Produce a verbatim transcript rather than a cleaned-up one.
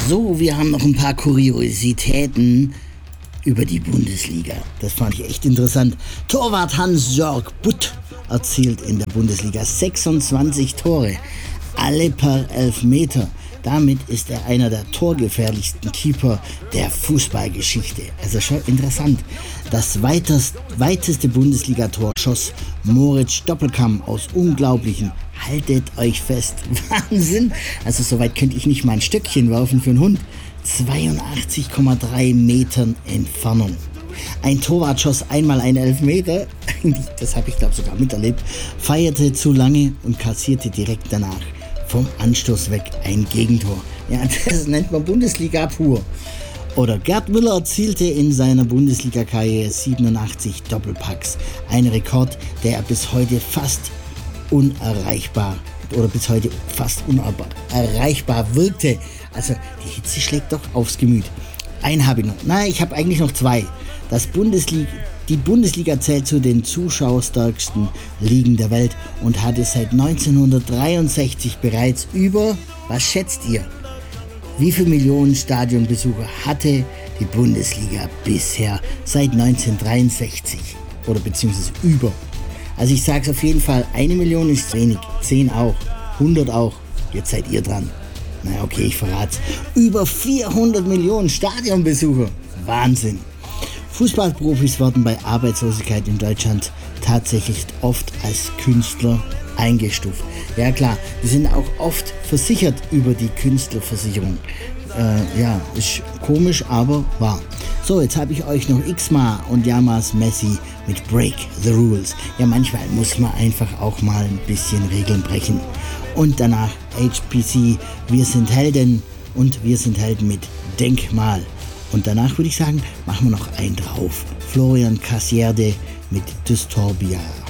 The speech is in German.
So, wir haben noch ein paar Kuriositäten über die Bundesliga. Das fand ich echt interessant. Torwart Hans-Jörg Butt erzielt in der Bundesliga sechsundzwanzig Tore, alle per Elfmeter. Damit ist er einer der torgefährlichsten Keeper der Fußballgeschichte. Also schon interessant. Das weitest, weiteste Bundesligator schoss Moritz Doppelkamm aus unglaublichen, haltet euch fest, Wahnsinn. Also soweit könnte ich nicht mal ein Stöckchen werfen für einen Hund. zweiundachtzig Komma drei Metern Entfernung. Ein Torwart schoss einmal einen Elfmeter, das habe ich glaube sogar miterlebt, feierte zu lange und kassierte direkt danach vom Anstoß weg ein Gegentor. Ja, das nennt man Bundesliga pur. Oder Gerd Müller erzielte in seiner Bundesliga-Karriere siebenundachtzig Doppelpacks. Ein Rekord, der bis heute fast unerreichbar oder bis heute fast unerreichbar wirkte. Also die Hitze schlägt doch aufs Gemüt. Einen habe ich noch. Nein, ich habe eigentlich noch zwei. Das Bundesliga, die Bundesliga zählt zu den zuschauerstärksten Ligen der Welt und hatte seit neunzehnhundertdreiundsechzig bereits über, was schätzt ihr, wie viele Millionen Stadionbesucher hatte die Bundesliga bisher seit neunzehnhundertdreiundsechzig oder beziehungsweise über? Also ich sage es auf jeden Fall, eine Million ist wenig, zehn auch, hundert auch, jetzt seid ihr dran. Na okay, ich verrat's. Über vierhundert Millionen Stadionbesucher, Wahnsinn. Fußballprofis werden bei Arbeitslosigkeit in Deutschland tatsächlich oft als Künstler eingestuft. Ja klar, die sind auch oft versichert über die Künstlerversicherung. Äh, ja, ist komisch, aber wahr. So, jetzt habe ich euch noch X-Ma und Yamas Messi mit Break the Rules. Ja, manchmal muss man einfach auch mal ein bisschen Regeln brechen. Und danach H P C, Wir sind Helden und Wir sind Helden mit Denkmal. Und danach würde ich sagen, machen wir noch einen drauf. Florian Kassierde mit Disturbia.